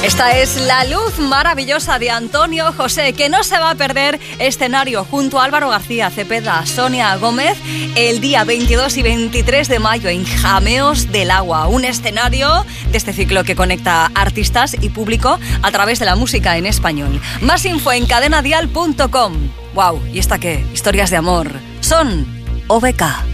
Esta es la luz maravillosa de Antonio José, que no se va a perder escenario junto a Álvaro García Cepeda, Sonia Gómez, el día 22 y 23 de mayo en Jameos del Agua, un escenario de este ciclo que conecta artistas y público a través de la música en español. Más info en cadenadial.com. ¡Wow! ¿Y esta qué? Historias de amor. Son OBK.